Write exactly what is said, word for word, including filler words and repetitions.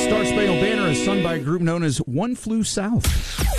Star Spangled Banner is sung by a group known as One Flew South.